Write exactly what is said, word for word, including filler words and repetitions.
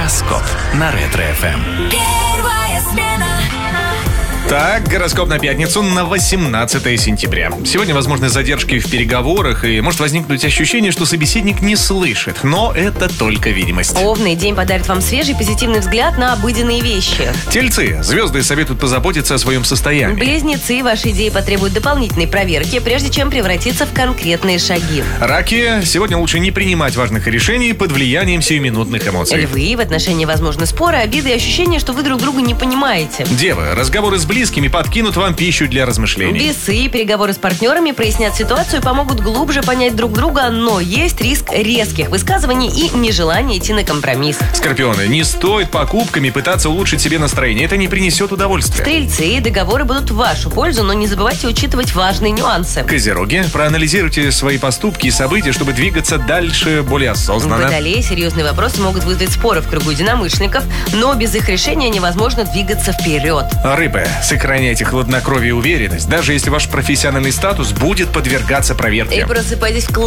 Гороскоп на Ретро-эф эм. Первая смена. Так, гороскоп на пятницу, на восемнадцатое сентября. Сегодня возможны задержки в переговорах, и может возникнуть ощущение, что собеседник не слышит. Но это только видимость. Овны, день подарит вам свежий позитивный взгляд на обыденные вещи. Тельцы, звезды советуют позаботиться о своем состоянии. Близнецы, ваши идеи потребуют дополнительной проверки, прежде чем превратиться в конкретные шаги. Раки, сегодня лучше не принимать важных решений под влиянием сиюминутных эмоций. Львы, в отношении возможны споры, обиды и ощущение, что вы друг друга не понимаете. Девы, разговоры с близкими подкинут вам пищу для размышлений. Весы, переговоры с партнерами прояснят ситуацию и помогут глубже понять друг друга, но есть риск резких высказываний и нежелания идти на компромисс. Скорпионы, не стоит покупками пытаться улучшить себе настроение. Это не принесет удовольствия. Стрельцы, договоры будут в вашу пользу, но не забывайте учитывать важные нюансы. Козероги, проанализируйте свои поступки и события, чтобы двигаться дальше более осознанно. Водолеи, серьезные вопросы могут вызвать споры в кругу единомышленников, но без их решения невозможно двигаться вперед. Рыбы, сохраняйте хладнокровие и уверенность, даже если ваш профессиональный статус будет подвергаться проверке. И просыпайтесь в